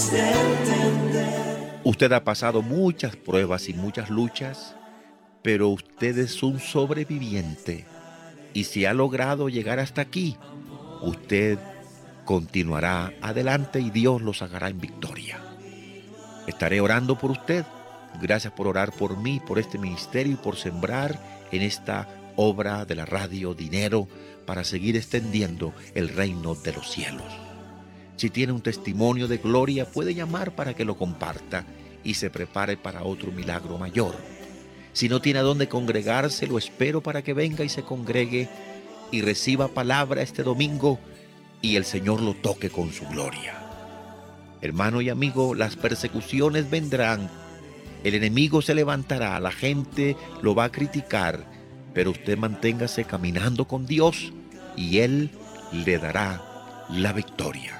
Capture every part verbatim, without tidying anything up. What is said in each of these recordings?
Usted ha pasado muchas pruebas y muchas luchas, pero usted es un sobreviviente. Y si ha logrado llegar hasta aquí, usted continuará adelante y Dios lo sacará en victoria. Estaré orando por usted. Gracias por orar por mí, por este ministerio y por sembrar en esta obra de la radio dinero para seguir extendiendo el reino de los cielos. Si tiene un testimonio de gloria, puede llamar para que lo comparta y se prepare para otro milagro mayor. Si no tiene a dónde congregarse, lo espero para que venga y se congregue y reciba palabra este domingo y el Señor lo toque con su gloria. Hermano y amigo, las persecuciones vendrán, el enemigo se levantará, la gente lo va a criticar, pero usted manténgase caminando con Dios y Él le dará la victoria.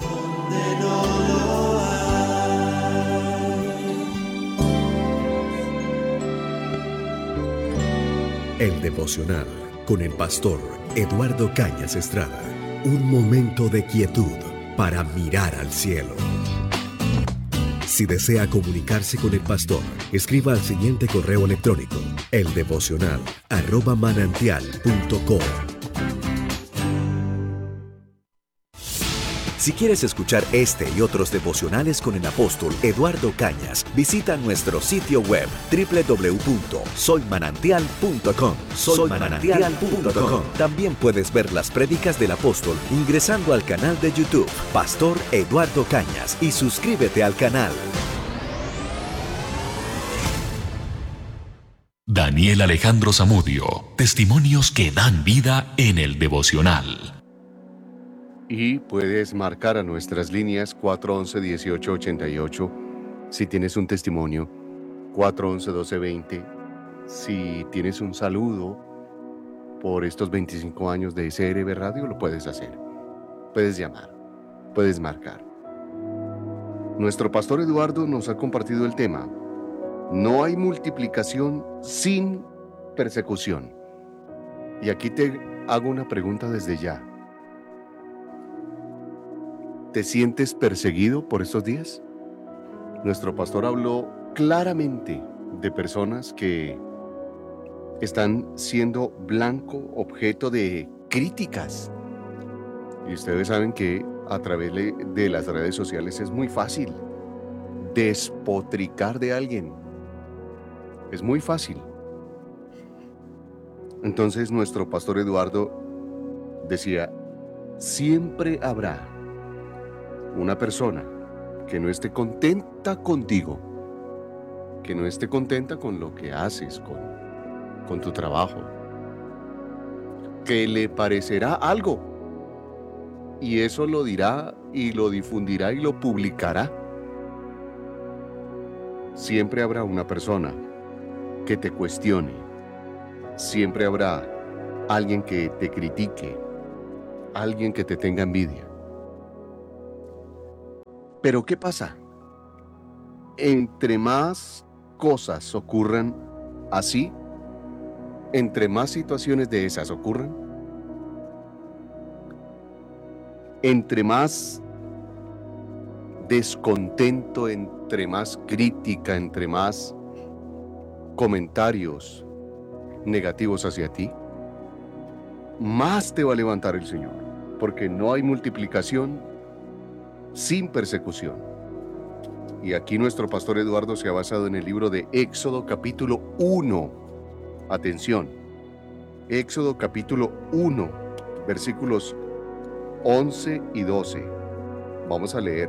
El devocional con el pastor Eduardo Cañas Estrada. Un momento de quietud para mirar al cielo. Si desea comunicarse con el pastor, escriba al siguiente correo electrónico: eldevocional arroba manantial punto com. Si quieres escuchar este y otros devocionales con el apóstol Eduardo Cañas, visita nuestro sitio web doble u doble u doble u punto soy manantial punto com. soy manantial punto com. También puedes ver las prédicas del apóstol ingresando al canal de YouTube Pastor Eduardo Cañas y suscríbete al canal. Daniel Alejandro Zamudio, testimonios que dan vida en el devocional. Y puedes marcar a nuestras líneas cuatro once, dieciocho ochenta y ocho si tienes un testimonio, cuatro once, doce veinte si tienes un saludo por estos veinticinco años de S R B Radio, lo puedes hacer. Puedes llamar, puedes marcar. Nuestro pastor Eduardo nos ha compartido el tema: no hay multiplicación sin persecución. Y aquí te hago una pregunta desde ya. ¿Te sientes perseguido por estos días? Nuestro pastor habló claramente de personas que están siendo blanco, objeto de críticas. Y ustedes saben que a través de las redes sociales es muy fácil despotricar de alguien. Es muy fácil. Entonces nuestro pastor Eduardo decía: siempre habrá una persona que no esté contenta contigo, que no esté contenta con lo que haces, con, con tu trabajo, que le parecerá algo, y eso lo dirá y lo difundirá y lo publicará. Siempre habrá una persona que te cuestione, siempre habrá alguien que te critique, alguien que te tenga envidia. Pero ¿qué pasa? Entre más cosas ocurran así, entre más situaciones de esas ocurran, entre más descontento, entre más crítica, entre más comentarios negativos hacia ti, más te va a levantar el Señor, porque no hay multiplicación sin persecución. Y aquí nuestro pastor Eduardo se ha basado en el libro de Éxodo capítulo uno. Atención, Éxodo capítulo uno, versículos once y doce. Vamos a leer.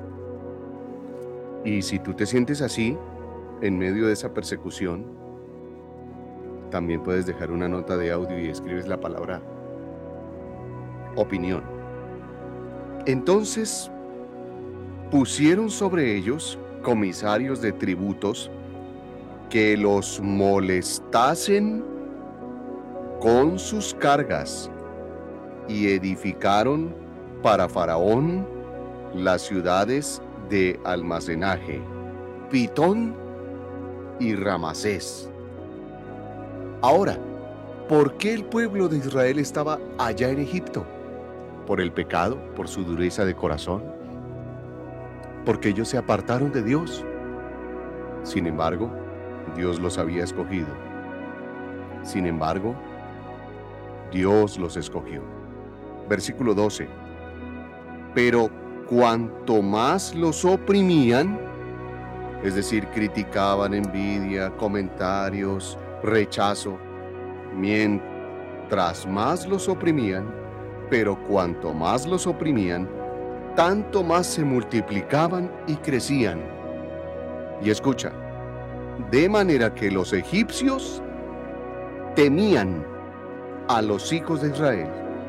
Y si tú te sientes así, en medio de esa persecución, también puedes dejar una nota de audio y escribes la palabra opinión. Entonces pusieron sobre ellos comisarios de tributos que los molestasen con sus cargas y edificaron para Faraón las ciudades de almacenaje, Pitón y Ramasés. Ahora, ¿por qué el pueblo de Israel estaba allá en Egipto? ¿Por el pecado? ¿Por su dureza de corazón? porque ellos se apartaron de Dios. Sin embargo, Dios los había escogido. Sin embargo, Dios los escogió. Versículo doce. Pero cuanto más los oprimían, es decir, criticaban, envidia, comentarios, rechazo, mientras más los oprimían, pero cuanto más los oprimían, tanto más se multiplicaban y crecían. Y escucha, de manera que los egipcios temían a los hijos de Israel.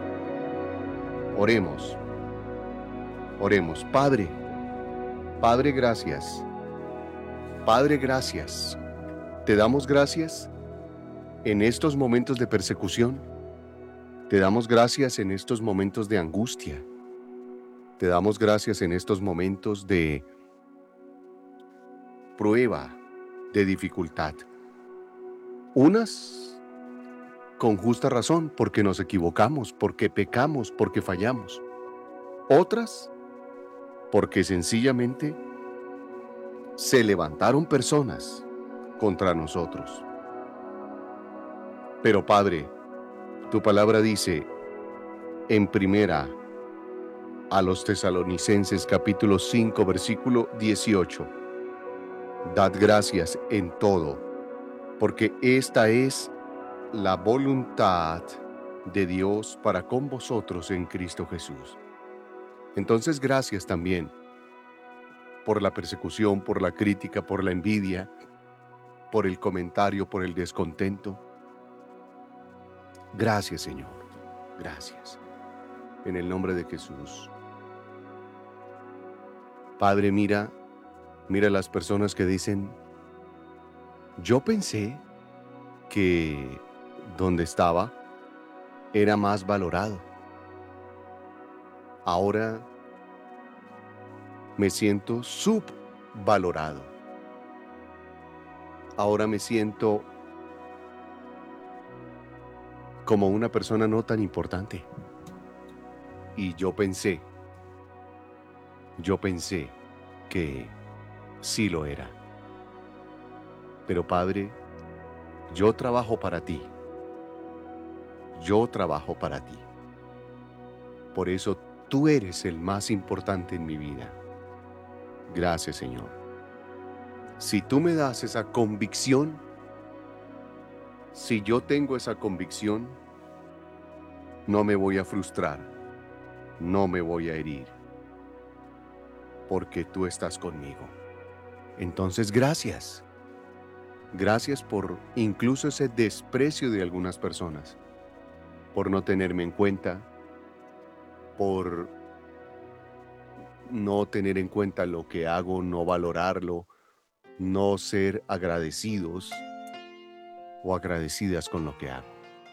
Oremos, oremos. Padre, Padre, gracias. Padre, gracias. Te damos gracias en estos momentos de persecución. Te damos gracias en estos momentos de angustia. Te damos gracias en estos momentos de prueba, de dificultad. Unas con justa razón, porque nos equivocamos, porque pecamos, porque fallamos. Otras, porque sencillamente se levantaron personas contra nosotros. Pero Padre, tu palabra dice en primera a los Tesalonicenses capítulo cinco versículo dieciocho: dad gracias en todo, porque esta es la voluntad de Dios para con vosotros en Cristo Jesús. Entonces, gracias también por la persecución, por la crítica, por la envidia, por el comentario, por el descontento. Gracias, Señor. Gracias. En el nombre de Jesús. Padre, mira, mira las personas que dicen: yo pensé que donde estaba era más valorado. Ahora me siento subvalorado. Ahora me siento como una persona no tan importante. Y yo pensé, yo pensé que sí lo era. Pero Padre, yo trabajo para ti. Yo trabajo para ti. Por eso tú eres el más importante en mi vida. Gracias, Señor. Si tú me das esa convicción, si yo tengo esa convicción, no me voy a frustrar, no me voy a herir, porque tú estás conmigo. Entonces, gracias. Gracias por incluso ese desprecio de algunas personas, por no tenerme en cuenta, por no tener en cuenta lo que hago, no valorarlo, no ser agradecidos o agradecidas con lo que hago.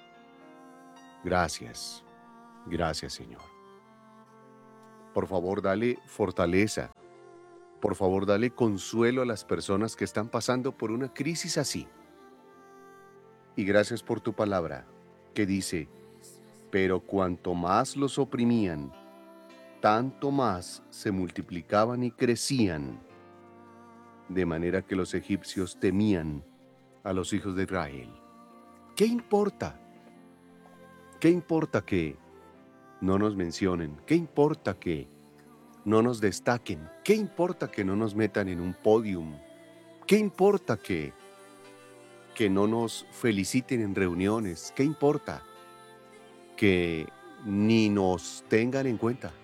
Gracias, gracias, Señor. Por favor, dale fortaleza. Por favor, dale consuelo a las personas que están pasando por una crisis así. Y gracias por tu palabra, que dice: pero cuanto más los oprimían, tanto más se multiplicaban y crecían, de manera que los egipcios temían a los hijos de Israel. ¿Qué importa? ¿Qué importa que no nos mencionen? ¿Qué importa que no nos destaquen? ¿Qué importa que no nos metan en un podium? ¿Qué importa que, que no nos feliciten en reuniones? ¿Qué importa que ni nos tengan en cuenta?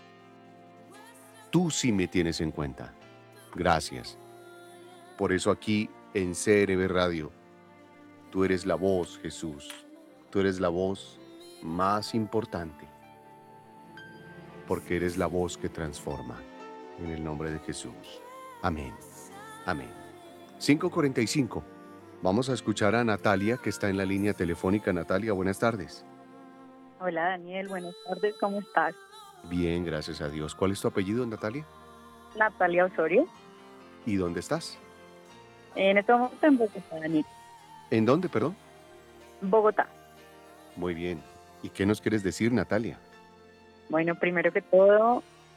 Tú sí me tienes en cuenta. Gracias. Por eso aquí en C R B Radio, tú eres la voz, Jesús. Tú eres la voz más importante, porque eres la voz que transforma. En el nombre de Jesús. Amén. Amén. cinco cuarenta y cinco. Vamos a escuchar a Natalia, que está en la línea telefónica. Natalia, buenas tardes. Hola Daniel, buenas tardes, ¿cómo estás? Bien, gracias a Dios. ¿Cuál es tu apellido, Natalia? Natalia Osorio. ¿Y dónde estás? En este momento en Bogotá, Daniel. ¿En dónde, perdón? Bogotá. Muy bien. ¿Y qué nos quieres decir, Natalia? Bueno, primero que todo,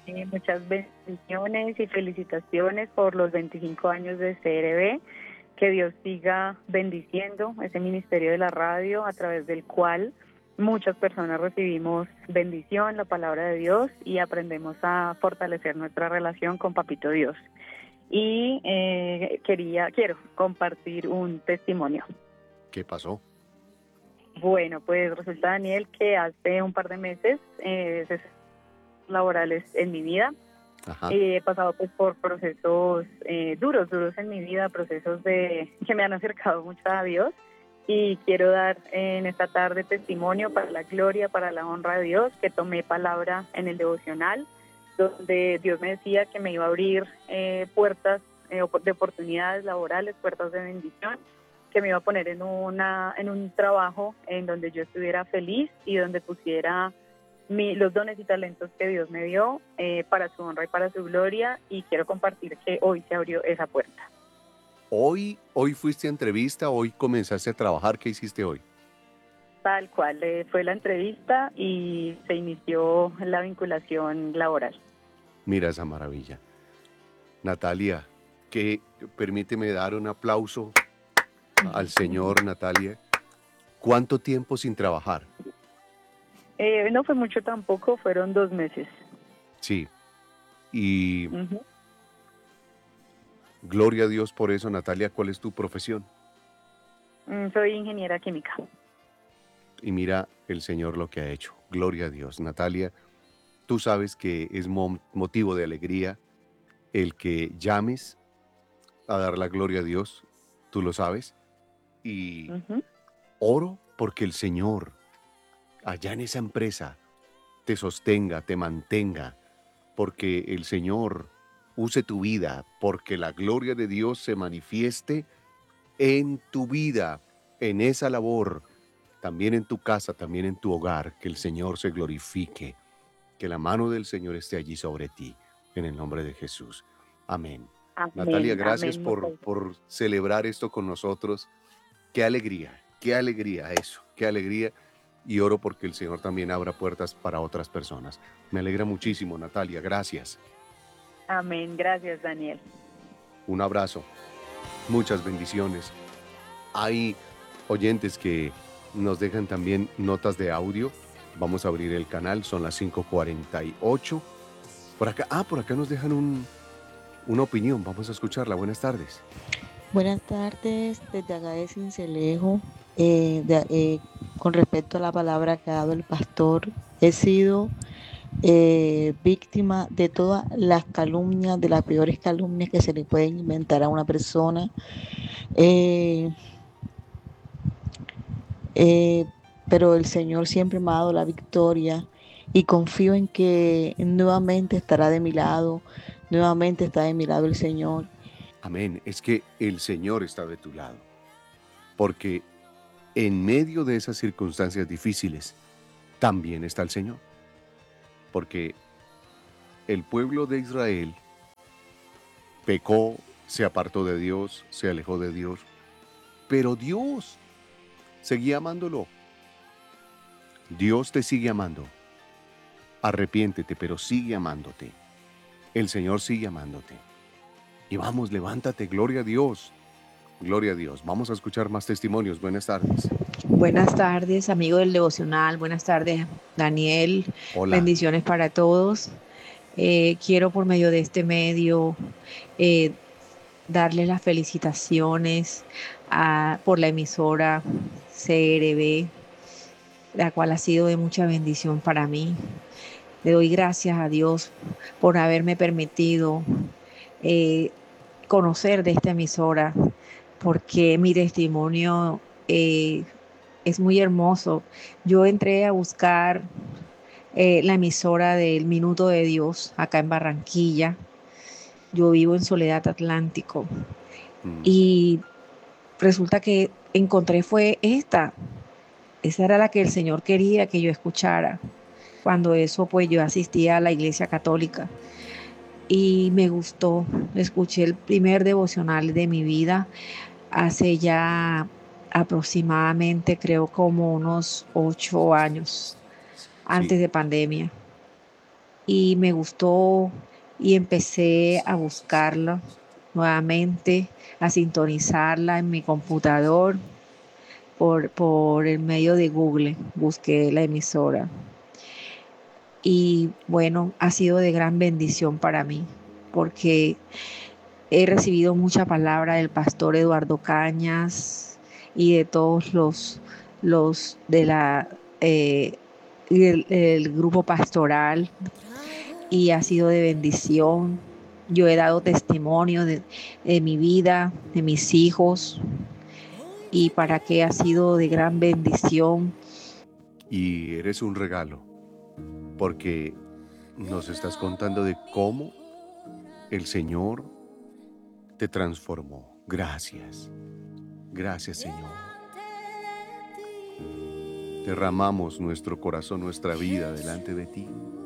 Eh, muchas bendiciones y felicitaciones por los veinticinco años de C R B. Que Dios siga bendiciendo ese ministerio de la radio a través del cual muchas personas recibimos bendición, la palabra de Dios y aprendemos a fortalecer nuestra relación con Papito Dios. Y eh, quería, quiero compartir un testimonio. ¿Qué pasó? Bueno, pues resulta, Daniel, que hace un par de meses eh, cesaron laborales en mi vida. Ajá. Eh, he pasado pues por procesos eh, duros, duros en mi vida, procesos de que me han acercado mucho a Dios. Y quiero dar en esta tarde testimonio para la gloria, para la honra de Dios, que tomé palabra en el devocional, donde Dios me decía que me iba a abrir eh, puertas eh, de oportunidades laborales, puertas de bendición, que me iba a poner en, una, en un trabajo en donde yo estuviera feliz y donde pusiera mi, los dones y talentos que Dios me dio eh, para su honra y para su gloria, y quiero compartir que hoy se abrió esa puerta. Hoy, hoy fuiste a entrevista, hoy comenzaste a trabajar, ¿qué hiciste hoy? Tal cual, eh, fue la entrevista y se inició la vinculación laboral. Mira esa maravilla. Natalia, que permíteme dar un aplauso al Señor, Natalia. ¿Cuánto tiempo sin trabajar? Eh, no fue mucho tampoco, fueron dos meses. Sí. Y Uh-huh. gloria a Dios por eso, Natalia. ¿Cuál es tu profesión? Mm, soy ingeniera química. Y mira el Señor lo que ha hecho. Gloria a Dios. Natalia, tú sabes que es mo- motivo de alegría el que llames a dar la gloria a Dios. Tú lo sabes. Y Uh-huh. oro porque el Señor allá en esa empresa te sostenga, te mantenga, porque el Señor use tu vida, porque la gloria de Dios se manifieste en tu vida, en esa labor, también en tu casa, también en tu hogar, que el Señor se glorifique, que la mano del Señor esté allí sobre ti, en el nombre de Jesús. Amén. Amén, Natalia, gracias amén, por, muchas por celebrar esto con nosotros. Qué alegría, qué alegría eso, qué alegría. Y oro porque el Señor también abra puertas para otras personas. Me alegra muchísimo, Natalia, gracias. Amén, gracias, Daniel. Un abrazo, muchas bendiciones. Hay oyentes que nos dejan también notas de audio. Vamos a abrir el canal, son las cinco cuarenta y ocho. Por acá, ah, por acá nos dejan un, una opinión, vamos a escucharla. Buenas tardes. Buenas tardes, desde acá de Cincelejo. Eh, de- eh, con respecto a la palabra que ha dado el pastor, he sido eh, víctima de todas las calumnias, de las peores calumnias que se le pueden inventar a una persona. Eh, eh, pero el Señor siempre me ha dado la victoria y confío en que nuevamente estará de mi lado, nuevamente está de mi lado el Señor. Amén. Es que el Señor está de tu lado. Porque en medio de esas circunstancias difíciles, también está el Señor. Porque el pueblo de Israel pecó, se apartó de Dios, se alejó de Dios, pero Dios seguía amándolo. Dios te sigue amando. Arrepiéntete, pero sigue amándote. El Señor sigue amándote. Y vamos, levántate, gloria a Dios. Gloria a Dios. Vamos a escuchar más testimonios. Buenas tardes. Buenas tardes, amigo del devocional. Buenas tardes, Daniel. Hola. Bendiciones para todos. Eh, quiero por medio de este medio eh, darles las felicitaciones a- por la emisora C R B, la cual ha sido de mucha bendición para mí. Le doy gracias a Dios por haberme permitido eh, conocer de esta emisora, porque mi testimonio eh, es muy hermoso. Yo entré a buscar eh, la emisora del Minuto de Dios acá en Barranquilla. Yo vivo en Soledad Atlántico Mm, y resulta que encontré fue esta. Esa era la que el Señor quería que yo escuchara. Cuando eso, pues yo asistía a la iglesia católica y me gustó. Escuché el primer devocional de mi vida hace ya aproximadamente, creo, como unos ocho años antes sí. de pandemia. y me gustó y empecé a buscarla nuevamente, a sintonizarla en mi computador por, por el medio de Google. Busqué la emisora y bueno, ha sido de gran bendición para mí porque he recibido mucha palabra del pastor Eduardo Cañas y de todos los, los de la eh, el, el grupo pastoral, y ha sido de bendición. Yo he dado testimonio de, de mi vida, de mis hijos, y para qué ha sido de gran bendición. Y eres un regalo, porque nos estás contando de cómo el Señor te transformó. Gracias. Gracias, Señor. Derramamos nuestro corazón, nuestra vida delante de ti.